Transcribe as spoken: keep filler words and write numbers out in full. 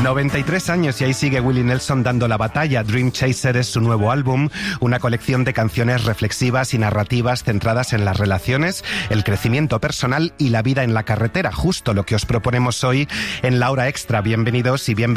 noventa y tres años y ahí sigue Willie Nelson dando la batalla. Dream Chaser es su nuevo álbum, una colección de canciones reflexivas y narrativas centradas en las relaciones, el crecimiento personal y la vida en la carretera, justo lo que os proponemos hoy en La Hora Extra. Bienvenidos y bienvenidos